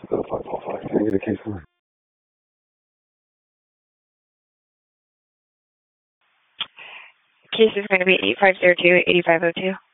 555. Can I get a case number? Case is going to be 8502-8502.